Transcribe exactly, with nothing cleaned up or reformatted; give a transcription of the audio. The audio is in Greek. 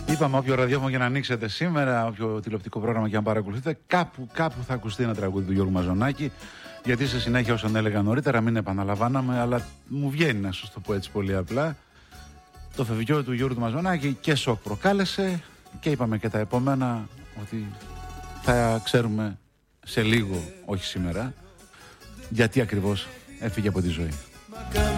Είπαμε, όποιο ραδιόφωνο και να ανοίξετε σήμερα, όποιο τηλεοπτικό πρόγραμμα και αν παρακολουθείτε, κάπου, κάπου θα ακουστεί ένα τραγούδι του Γιώργου Μαζονάκη. Γιατί σε συνέχεια, όσον έλεγα νωρίτερα, μην επαναλαμβάναμε, αλλά μου βγαίνει να σας το πω έτσι πολύ απλά. Το φευγιό του Γιώργου του Μαζονάκη και σοκ προκάλεσε και είπαμε και τα επόμενα ότι θα ξέρουμε σε λίγο, όχι σήμερα, γιατί ακριβώς έφυγε από τη ζωή.